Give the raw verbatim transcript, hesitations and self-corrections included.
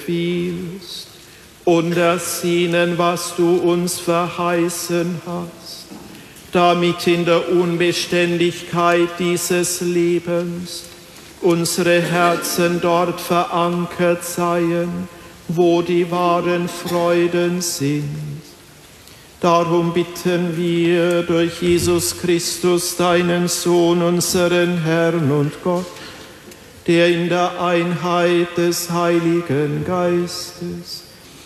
befiehlst und ersehnen, was du uns verheißen hast, damit in der Unbeständigkeit dieses Lebens unsere Herzen dort verankert seien, wo die wahren Freuden sind. Darum bitten wir durch Jesus Christus, deinen Sohn, unseren Herrn und Gott, der in der Einheit des Heiligen Geistes